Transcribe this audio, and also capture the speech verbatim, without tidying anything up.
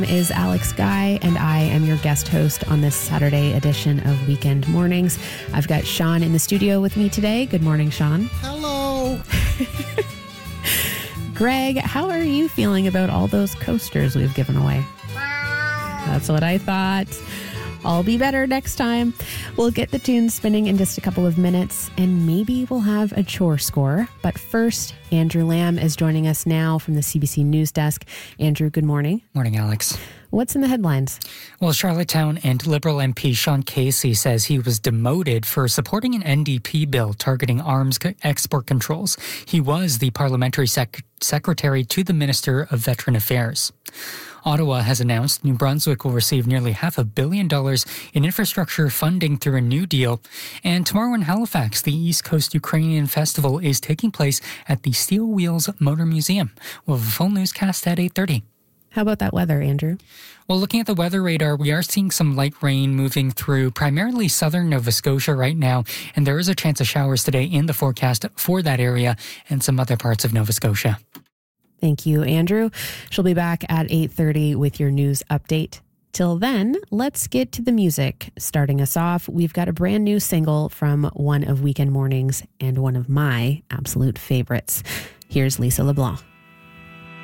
Is Alex Guy, and I am your guest host on this Saturday edition of Weekend Mornings. I've got Sean in the studio with me today. Good morning, Sean. Hello. Greg, how are you feeling about all those coasters we've given away? That's what I thought. I'll be better next time. We'll get the tunes spinning in just a couple of minutes, and maybe we'll have a chore score. But first, Andrew Lamb is joining us now from the C B C News Desk. Andrew, good morning. Morning, Alex. What's in the headlines? Well, Charlottetown and Liberal M P Sean Casey says he was demoted for supporting an N D P bill targeting arms export controls. He was the parliamentary sec- secretary to the Minister of Veteran Affairs. Ottawa has announced New Brunswick will receive nearly half a billion dollars in infrastructure funding through a new deal. And tomorrow in Halifax, the East Coast Ukrainian Festival is taking place at the Steel Wheels Motor Museum. We'll have a full newscast at eight thirty. How about that weather, Andrew? Well, looking at the weather radar, we are seeing some light rain moving through primarily southern Nova Scotia right now, and there is a chance of showers today in the forecast for that area and some other parts of Nova Scotia. Thank you, Andrew. She'll be back at eight thirty with your news update. Till then, let's get to the music. Starting us off, we've got a brand new single from one of Weekend Mornings and one of my absolute favorites. Here's Lisa LeBlanc.